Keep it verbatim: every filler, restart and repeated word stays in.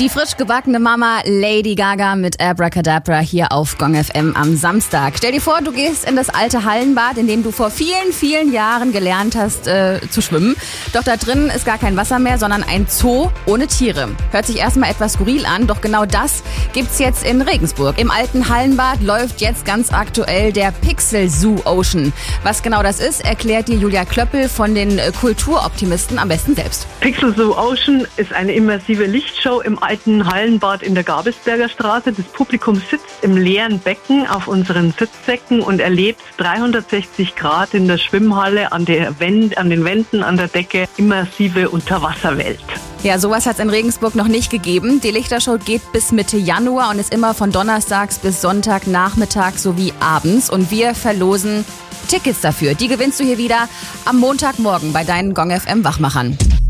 Die frisch gebackene Mama Lady Gaga mit Abracadabra hier auf Gong F M am Samstag. Stell dir vor, du gehst in das alte Hallenbad, in dem du vor vielen, vielen Jahren gelernt hast äh, zu schwimmen. Doch da drin ist gar kein Wasser mehr, sondern ein Zoo ohne Tiere. Hört sich erstmal etwas skurril an, doch genau das gibt's jetzt in Regensburg. Im alten Hallenbad läuft jetzt ganz aktuell der Pixel Zoo Ocean. Was genau das ist, erklärt dir Julia Klöppel von den Kulturoptimisten am besten selbst. Pixel Zoo Ocean ist eine immersive Lichtshow im alten Hallenbad in der Gabelsberger Straße. Das Publikum sitzt im leeren Becken auf unseren Sitzsäcken und erlebt dreihundertsechzig Grad in der Schwimmhalle, an, der Wend, an den Wänden, an der Decke, immersive Unterwasserwelt. Ja, sowas hat es in Regensburg noch nicht gegeben. Die Lichtershow geht bis Mitte Januar und ist immer von Donnerstags bis Sonntagnachmittag sowie abends. Und wir verlosen Tickets dafür. Die gewinnst du hier wieder am Montagmorgen bei deinen Gong F M Wachmachern.